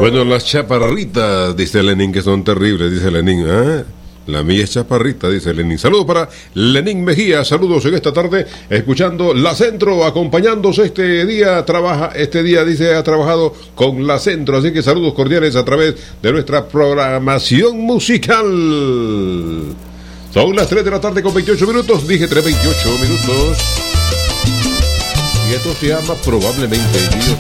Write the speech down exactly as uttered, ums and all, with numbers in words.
Bueno, las chaparritas, dice Lenín, que son terribles, dice Lenín. ¿eh? La mía es chaparrita, dice Lenín. Saludos para Lenín Mejía, saludos en esta tarde, escuchando La Centro, acompañándose este día, trabaja, este día dice ha trabajado con La Centro, así que saludos cordiales a través de nuestra programación musical. Son las tres de la tarde con veintiocho minutos, dije tres veintiocho minutos. Y esto se llama Probablemente, Dios